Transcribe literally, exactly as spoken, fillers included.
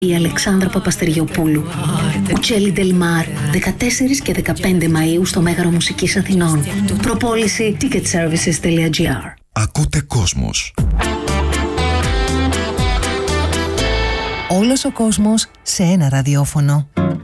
η Αλεξάνδρα Παπαστεριοπούλου. Ουτσέλι Ντελμάρ, δεκατέσσερις και δεκαπέντε Μαΐου στο Μέγαρο Μουσικής Αθηνών. Προπόληση ticket services τελεία τζι άρ. Ακούτε Κόσμος. Όλος ο κόσμος σε ένα ραδιόφωνο.